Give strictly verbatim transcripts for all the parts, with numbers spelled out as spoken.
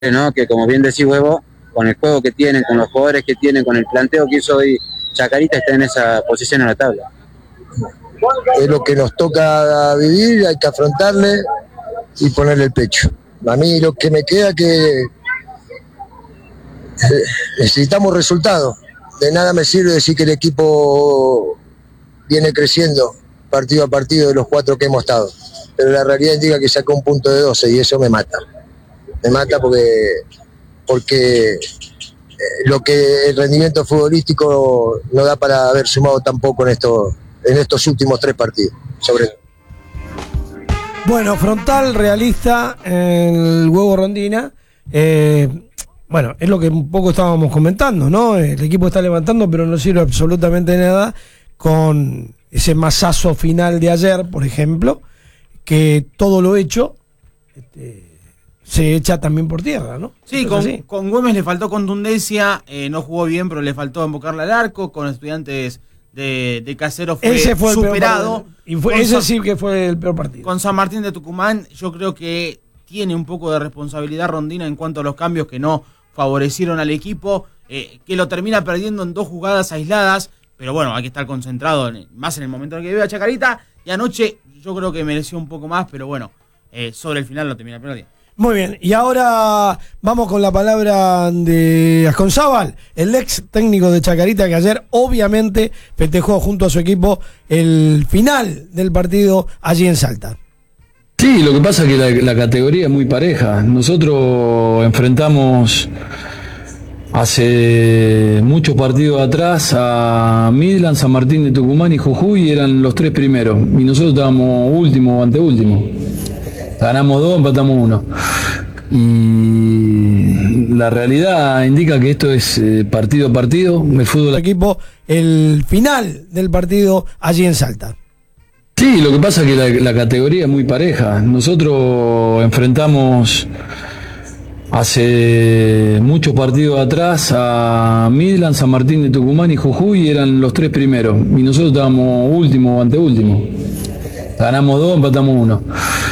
¿no? Que como bien decís vos, con el juego que tienen, con los jugadores que tienen, con el planteo que hizo hoy Chacarita, está en esa posición en la tabla. Es lo que nos toca vivir, hay que afrontarle y ponerle el pecho. A mí lo que me queda que necesitamos resultados. De nada me sirve decir que el equipo viene creciendo partido a partido de los cuatro que hemos estado. Pero la realidad indica que sacó un punto de doce y eso me mata. Me mata porque, porque lo que el rendimiento futbolístico no da para haber sumado tampoco en, esto, en estos últimos tres partidos. Sobre todo. Bueno, frontal, realista, el huevo Rondina. Eh, bueno, es lo que un poco estábamos comentando, ¿no? El equipo está levantando, pero no sirve absolutamente nada con ese masazo final de ayer, por ejemplo, que todo lo hecho este, se echa también por tierra, ¿no? Sí, con, con Güemes le faltó contundencia, eh, no jugó bien, pero le faltó embocarle al arco, con Estudiantes de, de Caseros fue ese fue superado. El y fue, ese San, sí que fue el peor partido. Con San Martín de Tucumán, yo creo que tiene un poco de responsabilidad Rondina en cuanto a los cambios que no favorecieron al equipo, eh, que lo termina perdiendo en dos jugadas aisladas, pero bueno, hay que estar concentrado en, más en el momento en el que vive a Chacarita, y anoche yo creo que mereció un poco más, pero bueno, eh, sobre el final lo termina perdiendo. Muy bien, y ahora vamos con la palabra de Asconzábal, el ex técnico de Chacarita, que ayer obviamente festejó junto a su equipo el final del partido allí en Salta. Sí, lo que pasa es que la, la categoría es muy pareja. Nosotros enfrentamos hace muchos partidos atrás a Midland, San Martín de Tucumán y Jujuy, y eran los tres primeros, y nosotros estábamos último o anteúltimo. Ganamos dos, empatamos uno. Y la realidad indica que esto es eh, partido a partido. El fútbol. El equipo, el final del partido allí en Salta. Sí, lo que pasa es que la, la categoría es muy pareja. Nosotros enfrentamos hace muchos partidos atrás a Midland, San Martín de Tucumán y Jujuy, y eran los tres primeros, y nosotros estábamos último o anteúltimo. Ganamos dos, empatamos uno.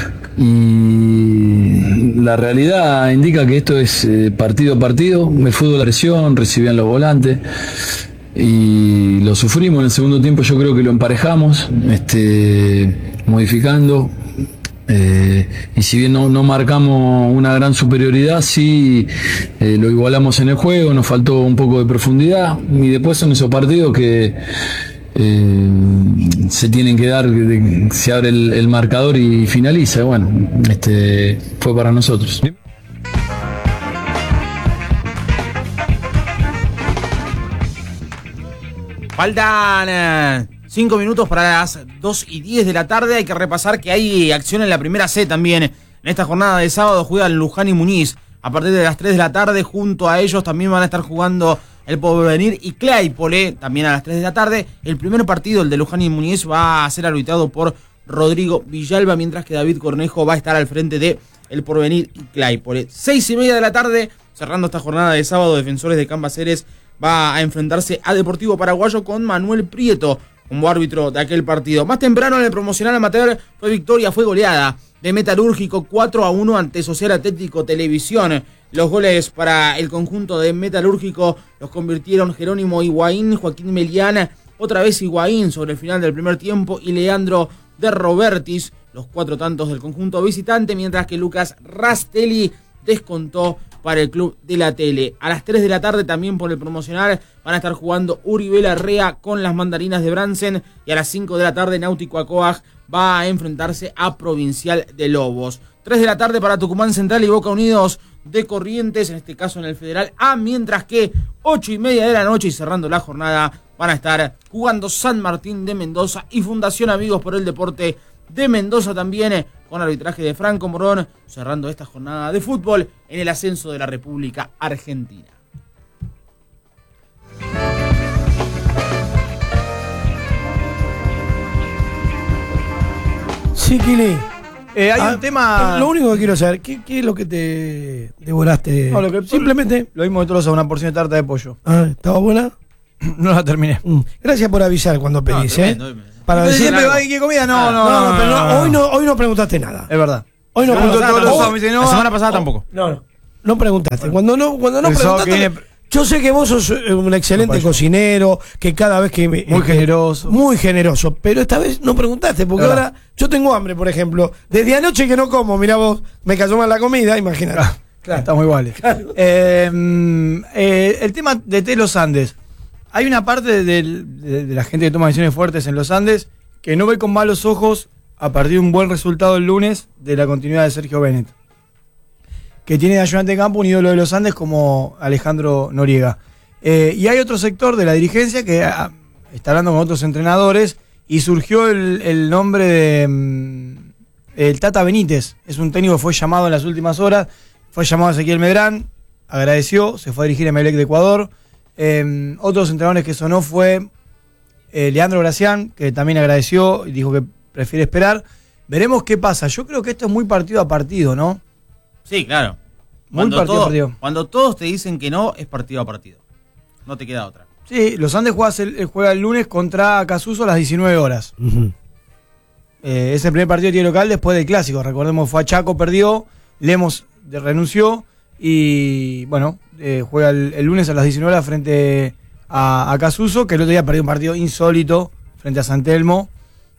Y la realidad indica que esto es eh, partido a partido. El fútbol, la presión, recibían los volantes y lo sufrimos. En el segundo tiempo yo creo que lo emparejamos, este, modificando, eh, y si bien no, no marcamos una gran superioridad, sí eh, lo igualamos en el juego, nos faltó un poco de profundidad, y después son esos partidos que eh, se tienen que dar, se abre el, el marcador y finaliza. Bueno, este fue para nosotros. Faltan cinco minutos para las dos y diez de la tarde. Hay que repasar que hay acción en la primera C también. En esta jornada de sábado juegan Luján y Muñiz. A partir de las tres de la tarde, junto a ellos también van a estar jugando el Porvenir y Claypole, también a las tres de la tarde. El primer partido, el de Luján y Muñiz, va a ser arbitrado por Rodrigo Villalba, mientras que David Cornejo va a estar al frente de el Porvenir y Claypole. Seis y media de la tarde, cerrando esta jornada de sábado, Defensores de Cambaceres va a enfrentarse a Deportivo Paraguayo con Manuel Prieto como árbitro de aquel partido. Más temprano en el promocional amateur fue victoria, fue goleada de Metalúrgico cuatro a uno ante Social Atlético Televisión. Los goles para el conjunto de Metalúrgico los convirtieron Jerónimo Higuaín, Joaquín Meliana, otra vez Higuaín sobre el final del primer tiempo, y Leandro de Robertis, los cuatro tantos del conjunto visitante, mientras que Lucas Rastelli descontó para el Club de la Tele. A las tres de la tarde también por el promocional van a estar jugando Uribe Larrea con las Mandarinas de Bransen, y a las cinco de la tarde Náutico Acoag va a enfrentarse a Provincial de Lobos. tres de la tarde para Tucumán Central y Boca Unidos de Corrientes, en este caso en el Federal A, mientras que ocho y media de la noche y cerrando la jornada van a estar jugando San Martín de Mendoza y Fundación Amigos por el Deporte de Mendoza también, con arbitraje de Franco Morón, cerrando esta jornada de fútbol en el ascenso de la República Argentina. Sí, Kili. Eh, hay ah, un tema... Lo único que quiero saber, ¿qué, qué es lo que te devoraste? No, lo que, Simplemente... Lo mismo que todos a una porción de tarta de pollo. Ah, ¿estaba buena? No la terminé. Mm. Gracias por avisar cuando pedís, no, ¿eh? no, no, Para decir siempre va ¿qué comida? No, no, no, no, no, pero no, no, no. Hoy no, hoy no preguntaste nada. Es verdad. Hoy no pregunto preguntaste todos los nada. sábados, me dice, no, la semana pasada oh, tampoco. No, no. no preguntaste. Cuando no, cuando no El sábado preguntaste, que viene- yo sé que vos sos eh, un excelente No, cocinero, que cada vez que... me- Muy eh, que- generoso. Muy generoso, pero esta vez no preguntaste, porque Claro. ahora yo tengo hambre, por ejemplo. Desde anoche que no como, mirá vos, me cayó mal la comida, imagínate. Claro, estamos iguales. Eh, mm, eh, el tema de T los Andes. Hay una parte del- de, de la gente que toma decisiones fuertes en los Andes que no ve con malos ojos a partir de un buen resultado el lunes de la continuidad de Sergio Bennett, que tiene de ayudante de campo un ídolo de los Andes como Alejandro Noriega. Eh, y hay otro sector de la dirigencia que ah, está hablando con otros entrenadores y surgió el, el nombre de mm, el Tata Benítez. Es un técnico que fue llamado en las últimas horas. Fue llamado Ezequiel Medrán, agradeció, se fue a dirigir a Emelec de Ecuador. Eh, otros entrenadores que sonó fue eh, Leandro Gracián, que también agradeció y dijo que prefiere esperar. Veremos qué pasa. Yo creo que esto es muy partido a partido, ¿no? Sí, claro. Muy Cuando, partido a todo- partido. cuando todos te dicen que no, es partido a partido. No te queda otra. Sí, los Andes juega el, juega el lunes contra Casuso a las diecinueve horas. Ujú. Eh, es el primer partido de tiro local después del clásico. Recordemos, fue a Chaco, perdió, Lemos de- renunció y bueno, eh, juega el, el lunes a las diecinueve horas frente a, a Casuso, que el otro día perdió un partido insólito frente a San Telmo.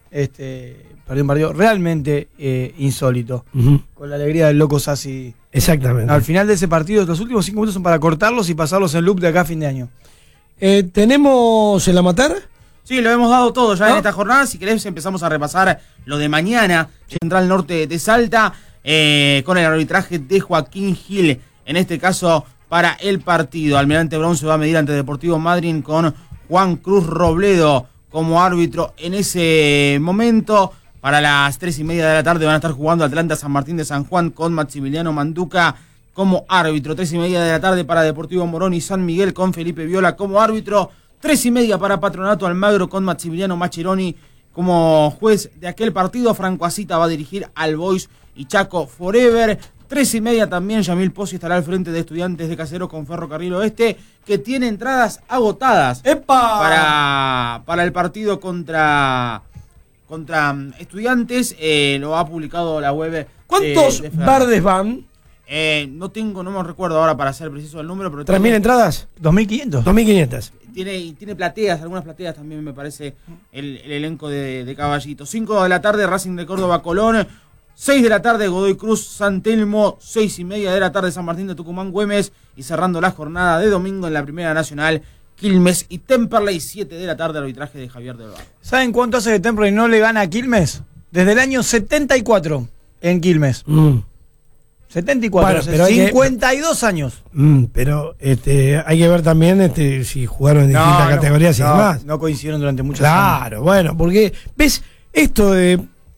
Este, perdió un partido realmente eh, insólito. Ujú. Con la alegría del loco Sassi. Exactamente. No, al final de ese partido, los últimos cinco minutos son para cortarlos y pasarlos en loop de acá a fin de año. Eh, ¿Tenemos el amateur? Sí, lo hemos dado todo ya ¿No? en esta jornada. Si querés empezamos a repasar lo de mañana. Central Norte de Salta, eh, con el arbitraje de Joaquín Gil. En este caso, para el partido. Almirante Brown se va a medir ante Deportivo Madryn con Juan Cruz Robledo como árbitro en ese momento. Para las tres y media de la tarde van a estar jugando Atlanta San Martín de San Juan con Maximiliano Manduca como árbitro. Tres y media de la tarde para Deportivo Morón y San Miguel con Felipe Viola como árbitro. Tres y media para Patronato Almagro con Maximiliano Mascheroni como juez de aquel partido. Franco Asita va a dirigir al Boys y Chaco Forever. Tres y media también Yamil Pozzi estará al frente de Estudiantes de Caseros con Ferrocarril Oeste, que tiene entradas agotadas ¡Epa! para, para el partido contra, contra um, Estudiantes. Eh, lo ha publicado la web. ¿Cuántos de, de Ferro. verdes van? Eh, no tengo, no me recuerdo ahora para ser preciso el número, pero ¿tres mil tiene- entradas? ¿dos mil quinientos? dos mil quinientas. Tiene, tiene plateas, algunas plateas también me parece el, el elenco de, de Caballito. cinco de la tarde Racing de Córdoba Colón. seis de la tarde Godoy Cruz San Telmo. seis y media de la tarde San Martín de Tucumán Güemes. Y cerrando la jornada de domingo en la Primera Nacional, Quilmes y Temperley. siete de la tarde arbitraje de Javier Del Valle. ¿Saben cuánto hace que Temperley no le gana a Quilmes? Desde el año setenta y cuatro en Quilmes. Mm. setenta y cuatro, Bueno, hace pero hay que- cincuenta y dos años. Mm, pero este, hay que ver también este, si jugaron en distintas categorías y no, demás. no coincidieron durante muchos años. Claro, bueno, porque, ¿ves? Esto de,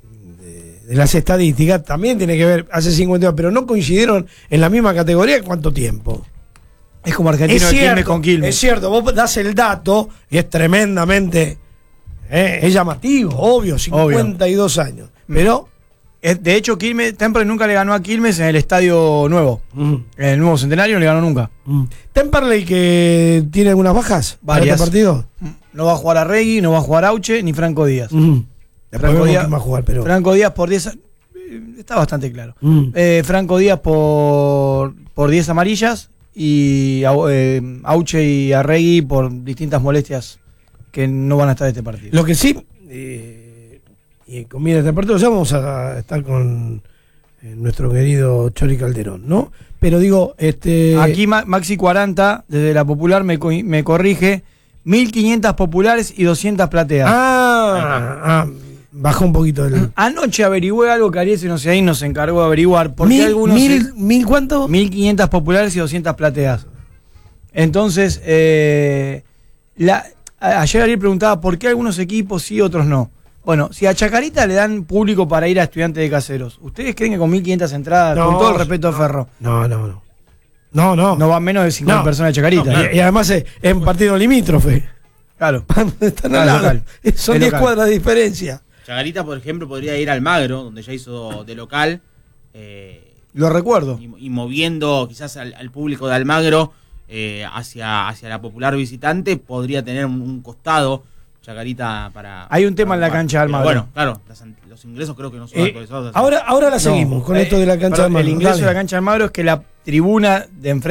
de, de las estadísticas también tiene que ver, hace cincuenta años, pero no coincidieron en la misma categoría, ¿cuánto tiempo? Es como Argentino de Quilmes con Quilmes. es cierto, vos das el dato y es tremendamente, eh, es llamativo, obvio, cincuenta y dos años. Pero, Es- De hecho, Quilmes, Temperley nunca le ganó a Quilmes en el estadio nuevo. mm, En el nuevo centenario no le ganó nunca. mm. Temperley que tiene algunas bajas para Varias. este partido. No va a jugar a Regui, no va a jugar Auche, ni Franco Díaz. Mm. Después Franco vemos Díaz- quién va a jugar, pero. Franco Díaz por diez. a- eh, Está bastante claro. Mm. Eh, Franco Díaz por, por diez amarillas y Au- eh, Auche y Arregui por distintas molestias que no van a estar en este partido. Lo que sí, eh, y conviene este partido, ya vamos a estar con eh, nuestro querido Chori Calderón, ¿no? Pero digo, este. Aquí Ma- Maxi cuarenta, desde la Popular, me, co- me corrige. mil quinientas populares y doscientas plateas. Ah, ah, bajó un poquito el. Anoche averigüé algo que Ariel no sé ahí nos encargó de averiguar. ¿Por qué ¿Mil, algunos mil, se- mil cuánto? mil quinientas populares y doscientas plateas. Entonces, eh, la, a- ayer Ariel preguntaba por qué algunos equipos sí, otros no. Bueno, si a Chacarita le dan público para ir a Estudiantes de Caseros, ¿ustedes creen que con mil quinientas entradas, No, con todo el respeto a Ferro, No, no, no. No, no. no van menos de cincuenta No. personas de Chacarita? Y, y además es en partido limítrofe. Claro. Están Ah, al lado. local. Son Es diez local. cuadras de diferencia. Chagarita, por ejemplo, podría ir al Almagro, donde ya hizo de local. Eh, Lo recuerdo. y, y moviendo quizás al, al público de Almagro eh, hacia, hacia la popular visitante, podría tener un, un costado Chacarita para... Hay un tema para en la jugar. cancha de Almagro. Pero bueno, claro, las, los ingresos creo que no son Eh, actualizados. ahora, ahora la seguimos No, con eh, esto de la cancha perdón, de Almagro. El ingreso Dale. de la cancha de Almagro es que la tribuna de enfrente